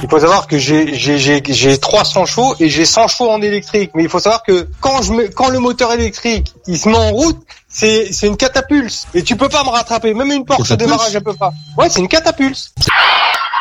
Il faut savoir que j'ai 300 chevaux et j'ai 100 chevaux en électrique. Mais il faut savoir que quand le moteur électrique, il se met en route, c'est une catapulse. Et tu peux pas me rattraper. Même une Porsche au démarrage, elle peut pas. Ouais, c'est une catapulse.